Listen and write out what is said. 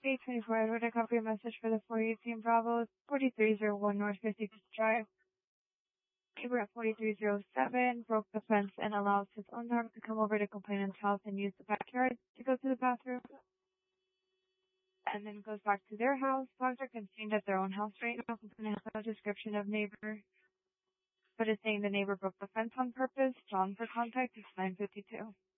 824 Edward, I copy a message for the 418 Bravo, 4301 North 50th Drive. Neighbor at 4307 broke the fence and allows his own dog to come over to complainant's house and use the backyard to go to the bathroom. And then goes back to their house. Dogs are contained at their own house right now. It's going to have no description of neighbor, but it's saying the neighbor broke the fence on purpose. John for contact is 952.